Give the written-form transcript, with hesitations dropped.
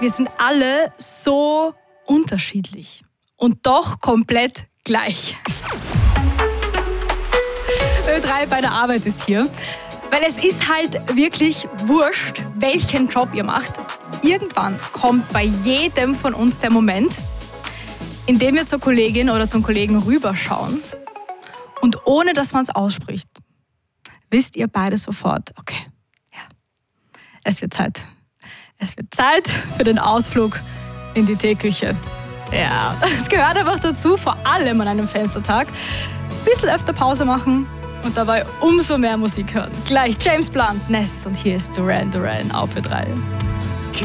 wir sind alle so unterschiedlich und doch komplett gleich. Ö3 bei der Arbeit ist hier, weil es ist halt wirklich wurscht, welchen Job ihr macht. Irgendwann kommt bei jedem von uns der Moment, in dem wir zur Kollegin oder zum Kollegen rüberschauen und ohne dass man es ausspricht, wisst ihr beide sofort, okay, ja, es wird Zeit. Es wird Zeit für den Ausflug in die Teeküche. Ja, es gehört einfach dazu, vor allem an einem Fenstertag. Ein bisschen öfter Pause machen und dabei umso mehr Musik hören. Gleich James Blunt, Ness und hier ist Duran Duran auf Ö3.